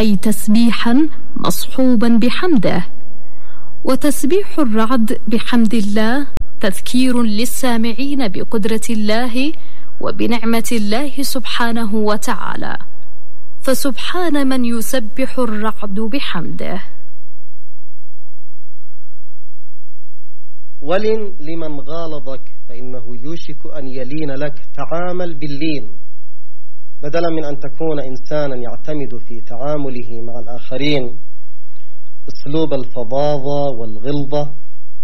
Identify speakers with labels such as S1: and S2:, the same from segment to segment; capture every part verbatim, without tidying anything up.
S1: أي تسبيحا مصحوبا بحمده. وتسبيح الرعد بحمد الله تذكير للسامعين بقدرة الله وبنعمة الله سبحانه وتعالى، فسبحان من يسبح الرعد بحمده.
S2: ولن لمن غالظك فإنه يوشك أن يلين لك. تعامل باللين، بدلا من أن تكون إنسانا يعتمد في تعامله مع الآخرين أسلوب الفظاظة والغلظة،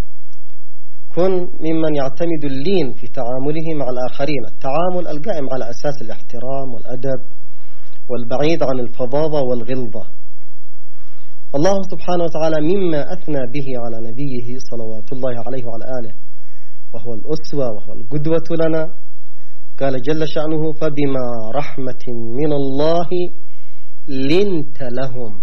S2: كن ممن يعتمد اللين في تعامله مع الآخرين، التعامل القائم على أساس الاحترام والأدب والبعيد عن الفظاظة والغلظة. الله سبحانه وتعالى مما أثنى به على نبيه صلوات الله عليه وعلى آله وهو الأسوة وهو القدوة لنا، قال جل شأنه: فبما رحمة من الله لنت لهم.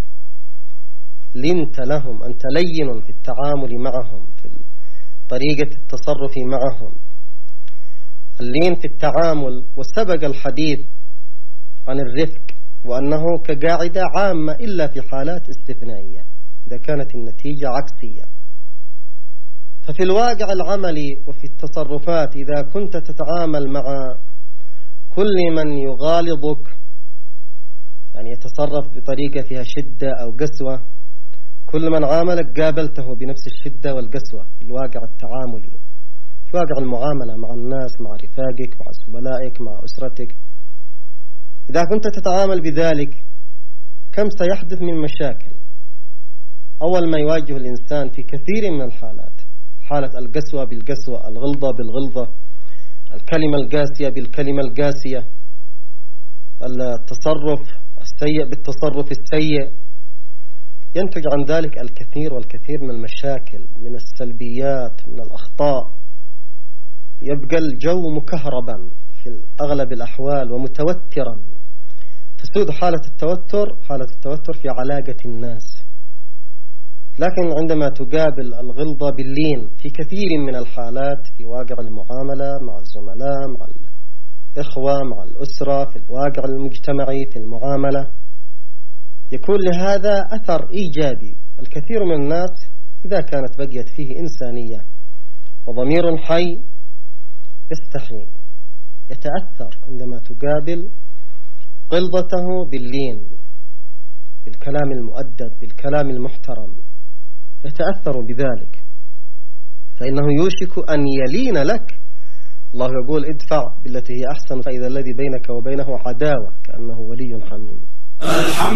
S2: لنت لهم، أنت لين في التعامل معهم، في طريقة التصرف معهم، اللين في التعامل. وسبق الحديث عن الرفق وأنه كقاعدة عامة إلا في حالات استثنائية إذا كانت النتيجة عكسية. ففي الواقع العملي وفي التصرفات إذا كنت تتعامل مع كل من يغالظك، يعني يتصرف بطريقة فيها شدة أو قسوة، كل من عاملك قابلته بنفس الشدة والقسوة في الواقع التعاملي، في واقع المعاملة مع الناس، مع رفاقك، مع زملائك، مع أسرتك. إذا كنت تتعامل بذلك كم سيحدث من مشاكل. أول ما يواجه الإنسان في كثير من الحالات حالة القسوة بالقسوة، الغلظة بالغلظة، الكلمة القاسية بالكلمة القاسية، التصرف السيء بالتصرف السيء، ينتج عن ذلك الكثير والكثير من المشاكل، من السلبيات، من الأخطاء. يبقى الجو مكهربا في أغلب الأحوال ومتوترا، تسود حالة التوتر حالة التوتر في علاقة الناس. لكن عندما تقابل الغلظة باللين في كثير من الحالات في واقع المعاملة مع الزملاء، مع الإخوة، مع الأسرة، في الواقع المجتمعي، في المعاملة، يكون لهذا أثر إيجابي. الكثير من الناس إذا كانت بقيت فيه إنسانية وضمير حي يستحي، يتأثر عندما تقابل غلظته باللين، بالكلام المؤدب، بالكلام المحترم، يتأثر بذلك، فإنه يوشك أن يلين لك. الله يقول: ادفع بالتي هي أحسن فإذا الذي بينك وبينه عداوة كأنه ولي حميم.